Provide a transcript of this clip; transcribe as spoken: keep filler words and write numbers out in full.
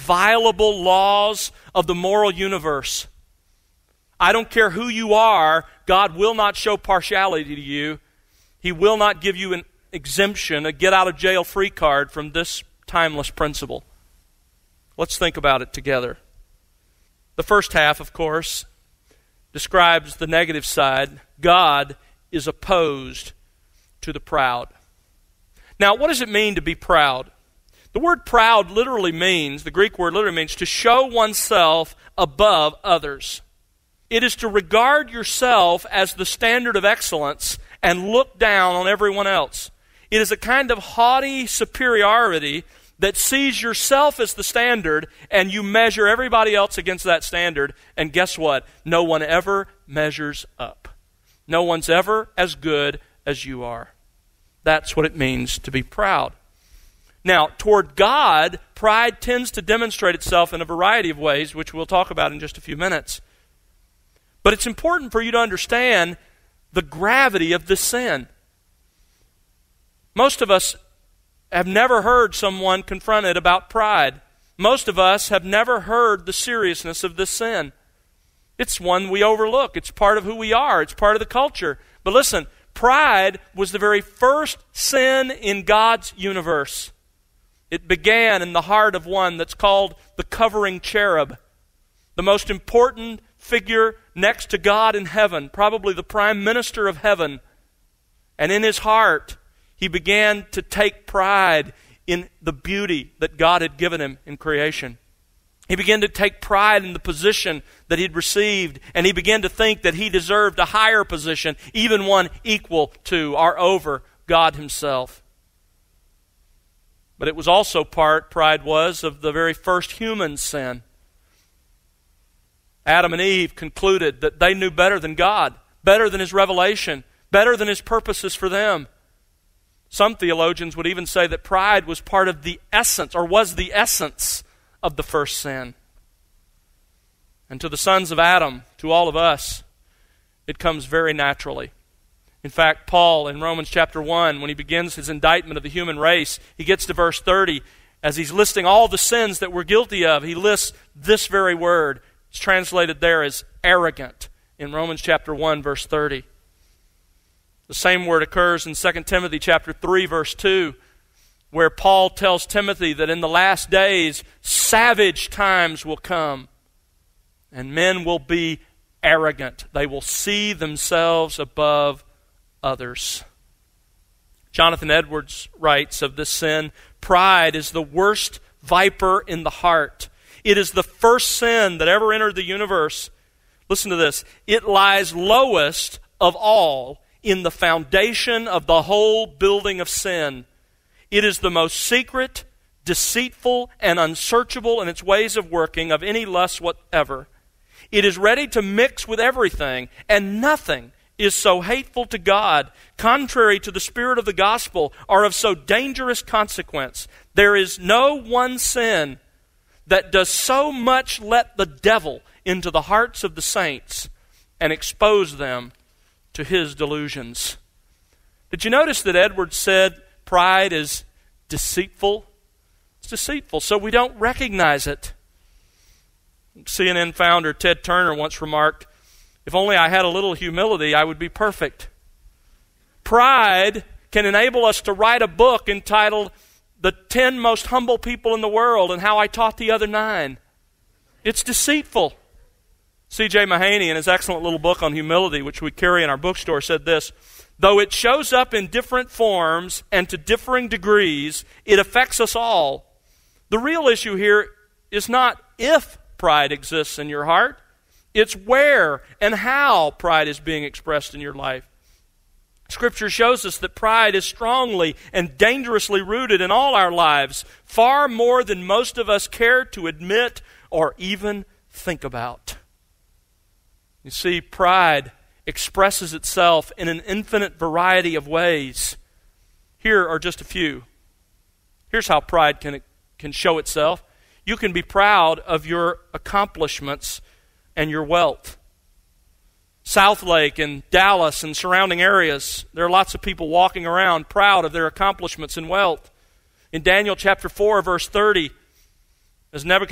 inviolable laws of the moral universe. I don't care who you are, God will not show partiality to you. He will not give you an exemption, a get-out-of-jail-free card from this timeless principle. Let's think about it together. The first half, of course, describes the negative side. God is opposed to the proud. Now, what does it mean to be proud? The word proud literally means, the Greek word literally means to show oneself above others. It is to regard yourself as the standard of excellence and look down on everyone else. It is a kind of haughty superiority that sees yourself as the standard and you measure everybody else against that standard. And guess what? No one ever measures up. No one's ever as good as you are. That's what it means to be proud. Now, toward God, pride tends to demonstrate itself in a variety of ways, which we'll talk about in just a few minutes. But it's important for you to understand the gravity of this sin. Most of us have never heard someone confronted about pride. Most of us have never heard the seriousness of this sin. It's one we overlook. It's part of who we are. It's part of the culture. But listen, pride was the very first sin in God's universe. It began in the heart of one that's called the covering cherub, the most important figure next to God in heaven, probably the prime minister of heaven. And in his heart, he began to take pride in the beauty that God had given him in creation. He began to take pride in the position that he'd received, and he began to think that he deserved a higher position, even one equal to or over God himself. But it was also part, pride was, of the very first human sin. Adam and Eve concluded that they knew better than God, better than His revelation, better than His purposes for them. Some theologians would even say that pride was part of the essence, or was the essence of the first sin. And to the sons of Adam, to all of us, it comes very naturally. In fact, Paul in Romans chapter one, when he begins his indictment of the human race, he gets to verse thirty. As he's listing all the sins that we're guilty of, he lists this very word. It's translated there as arrogant in Romans chapter one, verse thirty. The same word occurs in Second Timothy chapter three, verse two, where Paul tells Timothy that in the last days, savage times will come, and men will be arrogant. They will see themselves above others. Jonathan Edwards writes of this sin, pride is the worst viper in the heart. It is the first sin that ever entered the universe. Listen to this. It lies lowest of all in the foundation of the whole building of sin. It is the most secret, deceitful, and unsearchable in its ways of working of any lust whatever. It is ready to mix with everything, and nothing is so hateful to God, contrary to the spirit of the gospel, or of so dangerous consequence. There is no one sin that does so much let the devil into the hearts of the saints and expose them to his delusions. Did you notice that Edwards said pride is deceitful? It's deceitful, so we don't recognize it. C N N founder Ted Turner once remarked, "If only I had a little humility, I would be perfect." Pride can enable us to write a book entitled The Ten Most Humble People in the World and How I Taught the Other Nine. It's deceitful. C J Mahaney, in his excellent little book on humility, which we carry in our bookstore, said this, "Though it shows up in different forms and to differing degrees, it affects us all. The real issue here is not if pride exists in your heart, it's where and how pride is being expressed in your life. Scripture shows us that pride is strongly and dangerously rooted in all our lives, far more than most of us care to admit or even think about." You see, pride expresses itself in an infinite variety of ways. Here are just a few. Here's how pride can, can show itself. You can be proud of your accomplishments and your wealth. Southlake and Dallas and surrounding areas, there are lots of people walking around proud of their accomplishments and wealth. In Daniel chapter four, verse thirty, as Nebuchadnezzar